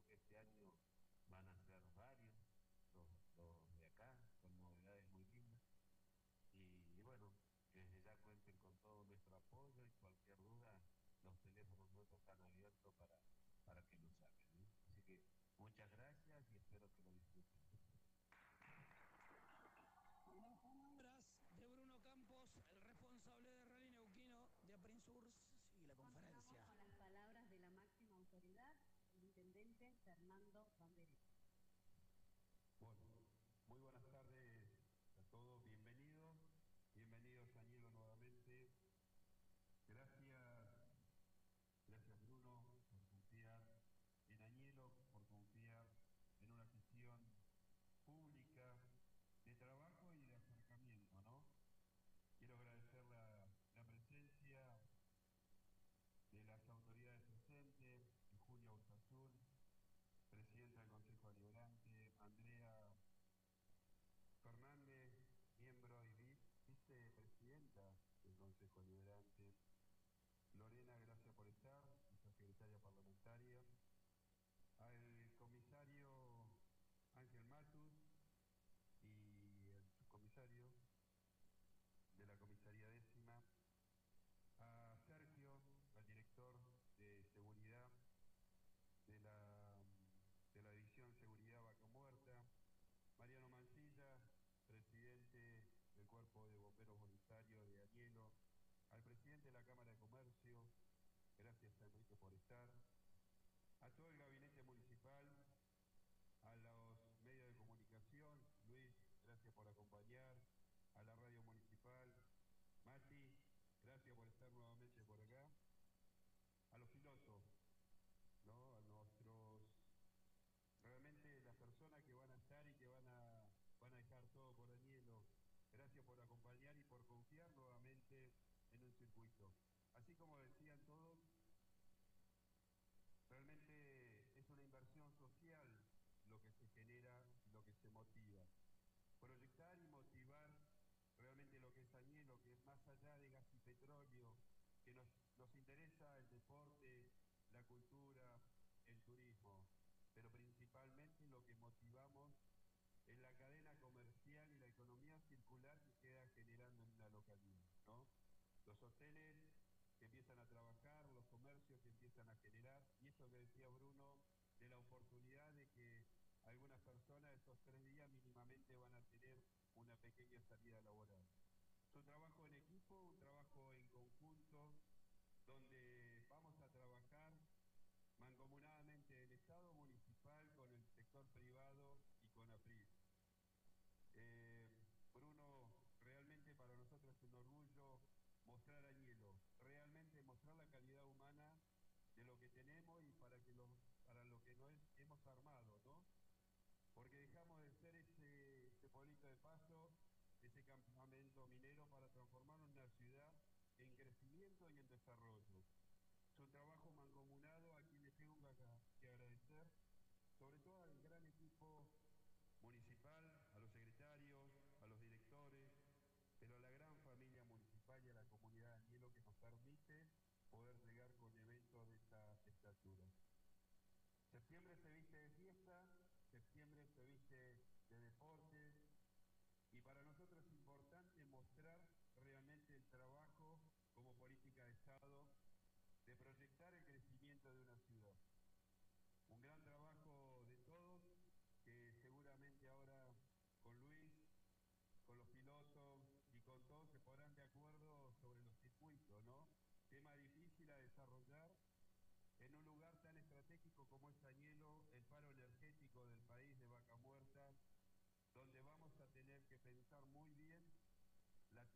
creo que este año van a ser varios los de acá, con novedades muy lindas. Y bueno, que desde ya cuenten con todo nuestro apoyo y cualquier duda, los teléfonos nuestros están abiertos para que nos llamen, ¿eh? Así que muchas gracias y espero que lo disfruten. Las palabras de Bruno Campos, el responsable de Rally Neuquino de Aprinsurs y la conferencia. Con las palabras de la máxima autoridad, el intendente Fernando Banderetti. Bueno, muy buenas tardes a todos, bienvenidos a Añelo nuevamente. Gracias Bruno por confiar en Añelo, por confiar en una gestión pública de trabajo y de acercamiento, ¿no? Quiero agradecer la presencia de las autoridades presentes, de Julia Urzazul, presidenta del Consejo Deliberante, Andrea Fernández, miembro y vicepresidenta del Consejo Deliberante, Lorena, gracias por estar, nuestra secretaria parlamentaria, al comisario Ángel Matus y el subcomisario de la comisaría 10ª, a Sergio, al director de seguridad de la División Seguridad Vaca Muerta, Mariano Mancilla, presidente del Cuerpo de Bomberos Voluntarios de Añelo, al presidente de la Cámara de Comercio, gracias Enrique por estar, a todo el gabinete municipal, a los medios de comunicación, Luis, gracias por acompañar, a la radio municipal, Mati, gracias por estar nuevamente por acá, a los pilotos, ¿no? A realmente las personas que van a estar y que van a dejar todo por Añelo, gracias por acompañar y por confiar nuevamente en un circuito. Así como decían todos, realmente es una inversión social lo que se genera, lo que se motiva. Proyectar y motivar realmente lo que es Añelo, que es más allá de gas y petróleo, que nos interesa el deporte, la cultura, el turismo, pero principalmente lo que motivamos es la cadena comercial y la economía circular que queda generando en la localidad, ¿no? Los hoteles que empiezan a trabajar, los comercios que empiezan a generar, y eso que decía Bruno, de la oportunidad de que algunas personas esos 3 días mínimamente van a tener una pequeña salida laboral. Es un trabajo en equipo, un trabajo en conjunto, donde vamos a trabajar mancomunadamente el Estado municipal con el sector privado y con APRIS. Bruno, realmente para nosotros es un orgullo mostrar Añelo, realmente mostrar la calidad humana de lo que tenemos y para lo que nos hemos armado, ¿no? Porque dejamos de ser ese pueblito de paso, ese campamento minero para transformarlo en una ciudad en crecimiento y en desarrollo. Es un trabajo mancomunado a quien le tengo que agradecer, sobre todo al gran equipo municipal, a los secretarios, a los directores, pero a la gran familia municipal y a la comunidad de Añelo que nos permite poder llegar con eventos de esta estatura. Septiembre se viste de fiesta, septiembre se viste de deporte, y para nosotros es importante mostrar realmente el trabajo como política de Estado de proyectar el crecimiento de una ciudad. Un gran trabajo de todos, que seguramente ahora con Luis, con los pilotos y con todos se pondrán de acuerdo sobre los circuitos, ¿no? Tema difícil a desarrollar en un lugar tan estratégico como es Añelo, el paro energético del país de Vaca Muerta, donde vamos a tener que pensar muy bien